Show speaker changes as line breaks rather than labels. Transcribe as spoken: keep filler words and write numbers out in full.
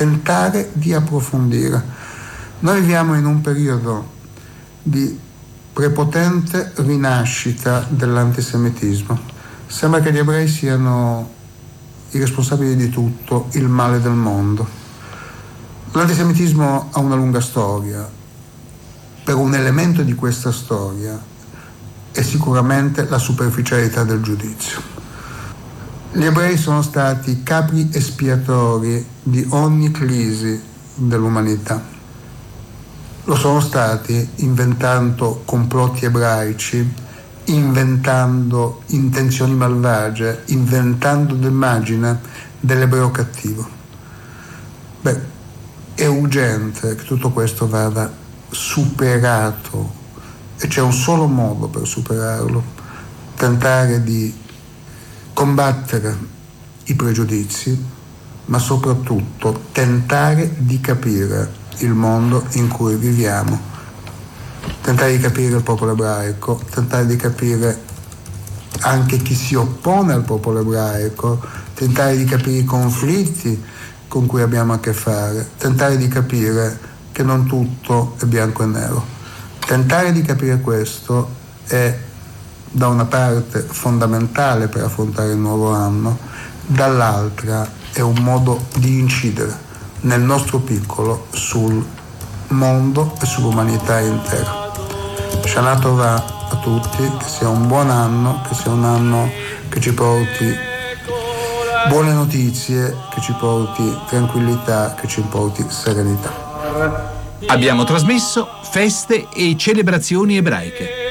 tentare di approfondire. Noi viviamo in un periodo di prepotente rinascita dell'antisemitismo. Sembra che gli ebrei siano i responsabili di tutto il male del mondo. L'antisemitismo ha una lunga storia. Per un elemento di questa storia è sicuramente la superficialità del giudizio. Gli ebrei sono stati capri espiatori di ogni crisi dell'umanità. Lo sono stati inventando complotti ebraici, inventando intenzioni malvagie, inventando l'immagine dell'ebreo cattivo. Beh, è urgente che tutto questo vada superato e c'è un solo modo per superarlo: tentare di combattere i pregiudizi, ma soprattutto tentare di capire il mondo in cui viviamo, tentare di capire il popolo ebraico, tentare di capire anche chi si oppone al popolo ebraico, tentare di capire i conflitti con cui abbiamo a che fare, tentare di capire che non tutto è bianco e nero. Tentare di capire questo è da una parte fondamentale per affrontare il nuovo anno, dall'altra è un modo di incidere nel nostro piccolo sul mondo e sull'umanità intera. Shana Tova a tutti, che sia un buon anno, che sia un anno che ci porti buone notizie, che ci porti tranquillità, che ci porti serenità.
Abbiamo trasmesso Feste e celebrazioni ebraiche.